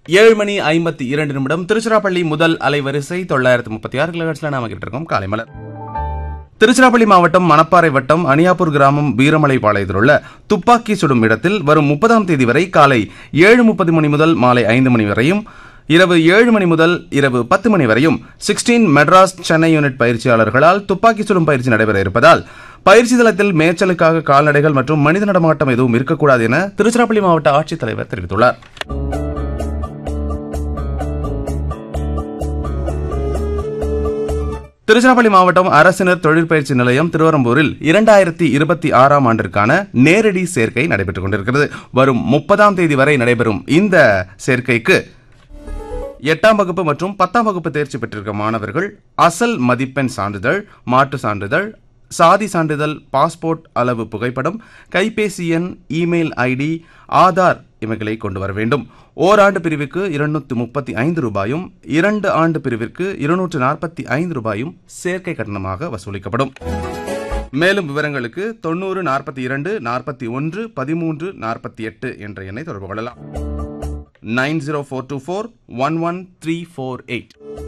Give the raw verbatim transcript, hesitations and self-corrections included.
ஏழு மணி ஐம்பத்தி இரண்டு நிமிடம் திருச்சிராப்பள்ளி முதல் அலைவரிசை தொள்ளாயிரத்து முப்பத்தி ஆறு கிலோஹெர்ட்ஸ்ல நாம கிட்ட இருக்கோம். காலை மலர். திருச்சிராப்பள்ளி மாவட்டம் மணப்பாறை வட்டம் அணியாப்பூர் கிராமம் வீரமலை பாளையத்தில் உள்ள துப்பாக்கி சுடும் இடத்தில் வரும் முப்பதாம் தேதி வரை காலை ஏழு முப்பது மணி முதல் மாலை ஐந்து மணி வரையும், இரவு ஏழு மணி முதல் இரவு பத்து மணி வரையும் சிக்ஸ்டீன் மெட்ராஸ் சென்னை யூனிட் பயிற்சியாளர்களால் துப்பாக்கி சுடும் பயிற்சி நடைபெற இருப்பதால் பயிற்சி தளத்தில் மேய்ச்சலுக்காக கால்நடைகள் மற்றும் மனித நடமாட்டம் எதுவும் இருக்கக்கூடாது என திருச்சிராப்பள்ளி மாவட்ட ஆட்சித்தலைவர் தெரிவித்துள்ளார். திருச்சிராப்பள்ளி மாவட்டம் அரசினர் தொழிற்பயிற்சி நிலையம் திருவரம்பூரில் இரண்டாயிரத்தி இருபத்தி ஆறாம் ஆண்டிற்கான நேரடி சேர்க்கை நடைபெற்றுக் கொண்டிருக்கிறது. வரும் முப்பதாம் தேதி வரை நடைபெறும் இந்த சேர்க்கைக்கு எட்டாம் வகுப்பு மற்றும் பத்தாம் வகுப்பு தேர்ச்சி பெற்றிருக்கும் மாணவர்கள் அசல் மதிப்பெண் சான்றிதழ், மாற்று சான்றிதழ், சாதி சான்றிதழ், பாஸ்போர்ட் அளவு புகைப்படம், கைபேசி எண், இமெயில் ஐடி, ஆதார் இவைகளை கொண்டு வர வேண்டும். ஓராண்டு பிரிவுக்கு இருநூற்று முப்பத்தி ஐந்து ரூபாயும், இரண்டு ஆண்டு பிரிவிற்கு இருநூற்று நாற்பத்தி ஐந்து ரூபாயும் சேர்க்கை கட்டணமாக வசூலிக்கப்படும். மேலும் விவரங்களுக்கு தொண்ணூறு நாற்பத்தி இரண்டு நாற்பத்தி ஒன்று பதிமூன்று நாற்பத்தி எட்டு என்ற எண்ணை தொடர்பு கொள்ளலாம். Nine zero four two four one one three four eight.